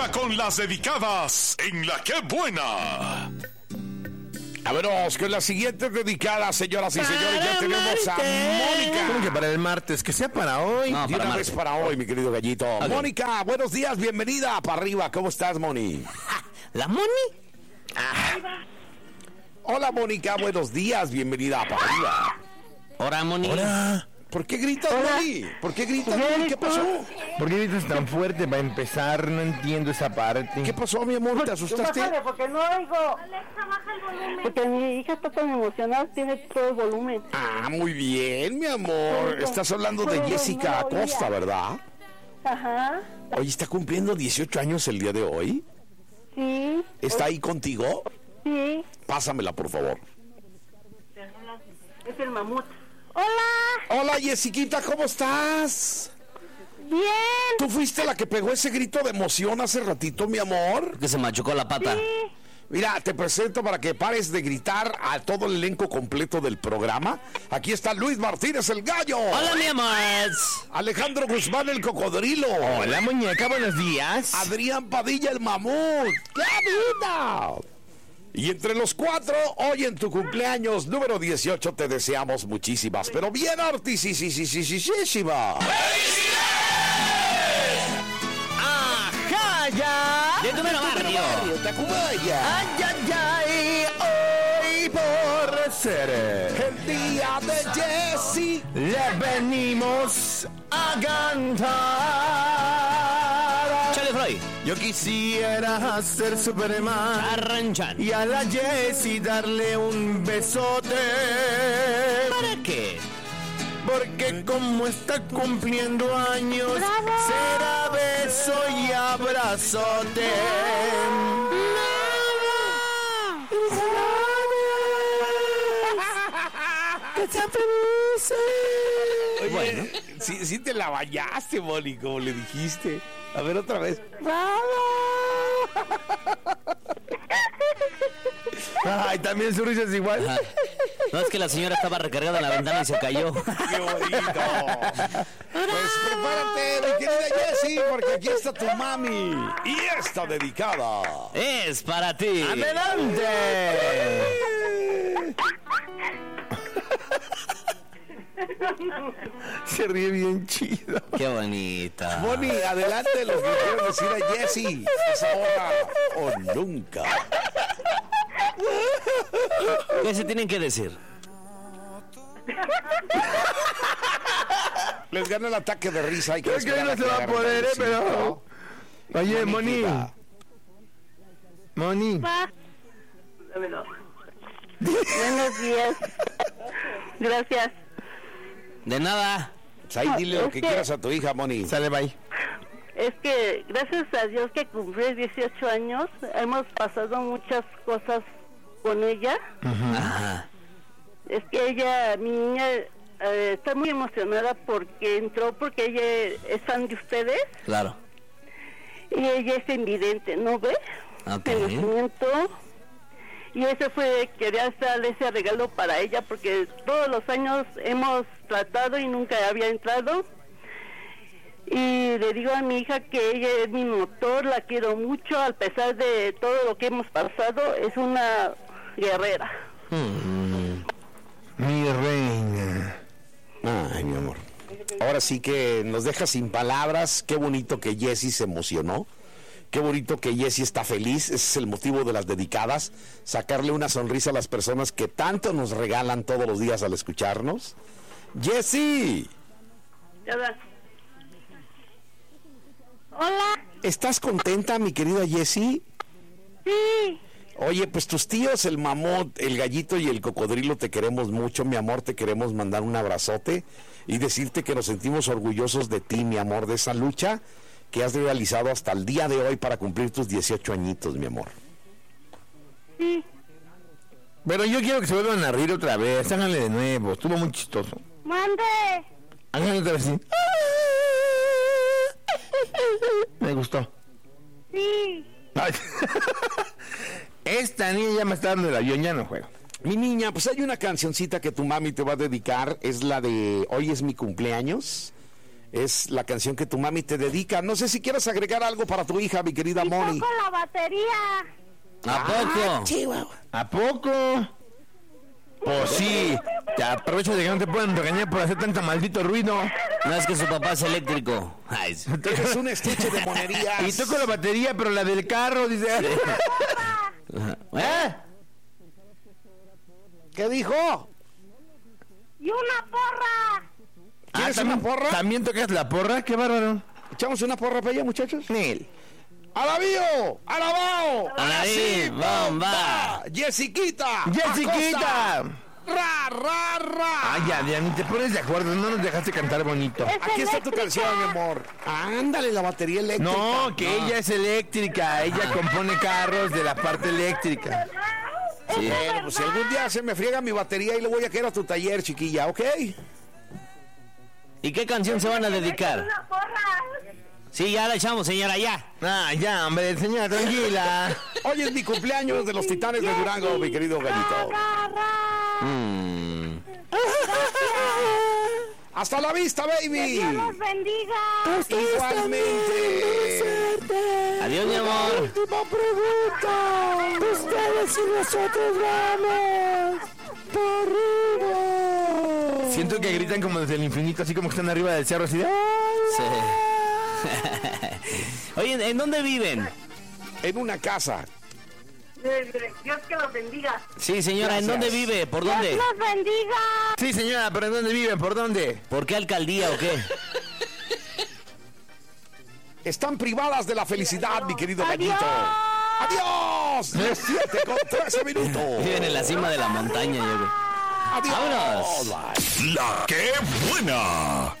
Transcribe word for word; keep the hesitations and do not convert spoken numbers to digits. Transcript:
arriba con las dedicadas en La Qué Buena. A veros, con la siguiente dedicada, señoras y señores, ya tenemos a Mónica. ¿Cómo que para el martes? Que sea para hoy. No, para una vez para hoy, mi querido gallito. Okay. Mónica, buenos días, bienvenida para arriba. ¿Cómo estás, Moni? ¿La Moni? Ah. Hola, Mónica, buenos días, bienvenida para arriba. Hola, Moni. Hola. ¿Por qué gritas, Moni? ¿Por qué gritas, Moni? ¿Qué pasó? ¿Por qué gritas tan fuerte para empezar? No entiendo esa parte. ¿Qué pasó, mi amor? ¿Te asustaste? Bájale, porque no oigo. Alexa, baja el volumen. Porque mi hija está tan emocionada, tiene todo el volumen. Ah, muy bien, mi amor. Estás hablando de Jessica Acosta, ¿verdad? Ajá. Oye, ¿está cumpliendo dieciocho años el día de hoy? Sí. ¿Está ahí contigo? Sí. Pásamela, por favor. Es el mamut. Hola. Hola, Jessiquita, ¿cómo estás? Bien. ¿Tú fuiste la que pegó ese grito de emoción hace ratito, mi amor? Que se machucó la pata. Sí. Mira, te presento para que pares de gritar a todo el elenco completo del programa. Aquí está Luis Martínez, el gallo. Hola, mi amor. Alejandro Guzmán, el cocodrilo. Hola, muñeca, buenos días. Adrián Padilla, el mamut. ¡Qué vida! Y entre los cuatro, hoy en tu cumpleaños número dieciocho te deseamos muchísimas, pero bien artisísimas. ¡Felicidades! ¡Ajá, ya! De tu mero barrio. Tacubaya. ¡Ay, ay, ay! Hoy por ser El día de Jessie le venimos a cantar. Charlie Freud. Yo quisiera ser Superman. Arranchan. Y a la Jessie darle un besote. ¿Para qué? Porque como está cumpliendo años, ¡bravo!, será beso y abrazote. ¡Que sean felices! Oye, bueno, sí, sí te la bañaste, Moni, como le dijiste. A ver, otra vez. ¡Bravo! Ay, también su risa es igual. Ajá. No, es que la señora estaba recargada en la ventana y se cayó. ¡Qué bonito! Pues prepárate, mi querida Jessie, porque aquí está tu mami. Y esta dedicada es para ti. ¡Adelante! Se ríe bien chido. Qué bonita. Moni, adelante, lo que quiero decir a Jessie. Es ahora o nunca. ¿Qué se tienen que decir? Les gana el ataque de risa. Y creo que no se va a poder, ¿eh? Pero... Oye, Moni. Moni. Buenos días. Gracias. De nada. Pues ahí dile lo que que... quieras a tu hija, Moni. Sale, bye. Es que gracias a Dios que cumplí dieciocho años, hemos pasado muchas cosas con ella. Uh-huh. Ajá. Es que ella, mi niña, eh, está muy emocionada porque entró, porque ella es fan de ustedes. Claro. Y ella es invidente, ¿no ve? Okay. De nacimiento. Y ese fue, quería darle ese regalo para ella, porque todos los años hemos tratado y nunca había entrado. Y le digo a mi hija que ella es mi motor, la quiero mucho, a pesar de todo lo que hemos pasado, es una guerrera. Mm. Mi reina. Ay, mi amor. Ahora sí que nos deja sin palabras. Qué bonito que Jessie se emocionó. Qué bonito que Jessie está feliz. Ese es el motivo de las dedicadas. Sacarle una sonrisa a las personas que tanto nos regalan todos los días al escucharnos. ¡Jessie! Hola. Hola. ¿Estás contenta, mi querida Jessie? Sí. Oye, pues tus tíos, el mamut, el gallito y el cocodrilo, te queremos mucho, mi amor. Te queremos mandar un abrazote y decirte que nos sentimos orgullosos de ti, mi amor, de esa lucha que has realizado hasta el día de hoy para cumplir tus dieciocho añitos, mi amor. Sí. Pero yo quiero que se vuelvan a reír otra vez. Háganle de nuevo. Estuvo muy chistoso. Mande. Háganle otra vez así. Me gustó. Sí. Ay. Esta niña ya me está dando el avión, ya no juego. Mi niña, pues hay una cancioncita que tu mami te va a dedicar. Es la de Hoy es mi cumpleaños. Es la canción que tu mami te dedica. No sé si quieres agregar algo para tu hija, mi querida Y Moni. toco la batería. ¿A poco? Chihuahua. ¿A poco? Pues sí, te aprovechas de que no te pueden regañar por hacer tanto maldito ruido. No es que su papá es eléctrico. Ay, sí. Es un estuche de monerías. Y toco la batería, pero la del carro, dice. ¿Eh? ¿Qué dijo? Y una porra. ¿Quieres ¿también, una porra? ¿También tocas la porra? ¡Qué bárbaro! ¿Echamos una porra para ella, muchachos? Nel. ¡Alabío! ¡Alabao! ¡Alabí, bomba! ¡Jessiquita! ¡Jessiquita! Acosta. ¡Ra, ra, ra! Ay, ya, ya, ni te pones de acuerdo, no nos dejaste cantar bonito. Es Aquí está tu eléctrica. canción, mi amor. Ándale, la batería eléctrica. No, que ella es eléctrica, ella compone carros de la parte eléctrica. Sí. Bueno, pues si algún día se me friega mi batería y le voy a quedar a tu taller, chiquilla, ¿ok? ¿Y qué canción se van a dedicar? Una porra. Sí, ya la echamos, señora, ya. Ah, ya, hombre, señora, tranquila. Hoy es mi cumpleaños de los Titanes de Durango, mi querido Gallito. Ra, ra. Mm. ¡Hasta la vista, baby! Dios los bendiga. Igualmente. Adiós, mi amor. Última pregunta. Ustedes y nosotros vamos por arriba. Siento que gritan como desde el infinito, así como que están arriba del cerro, así de... Sí. Oye, ¿en dónde viven? En una casa. Dios que los bendiga. Sí, señora, ¿en Gracias. dónde vive? ¿Por Dios dónde? los bendiga. Sí, señora, pero ¿en dónde viven? ¿Por dónde? ¿Por qué alcaldía o qué? Están privadas de la felicidad, mi querido Adiós. Gallito. ¡Adiós! Las siete con trece minutos. Viven en la cima de la montaña, yo creo. ¡Adiós! ¡Vámonos! Bye. La que buena.